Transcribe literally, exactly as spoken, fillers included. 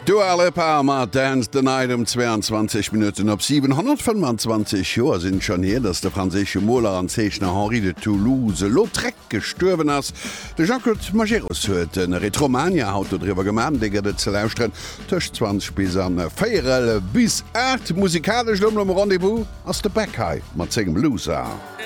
Dua Lipa mat Dance the Night um zweiundzwanzig Minuten op siebenhundertfünfundzwanzig Joer sind schon hier, dats der franzésche Moller an Zeichner Henri de Toulouse Lautrec gestorben ass. De Jean-Claude Majeros huet en Retromania Auto drwer gemann, deger de ze lausren tëcht zwanzig bis an Féierelle bis Erd musikalisch Lumm am Rendezvous ass de Backhai mat zegem Blueser.